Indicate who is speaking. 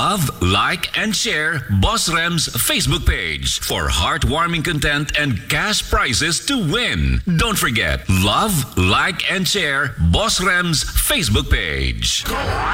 Speaker 1: Love, like, and share Boss Rem's Facebook page for heartwarming content and cash prizes to win. Don't forget, love, like, and share Boss Rem's Facebook page.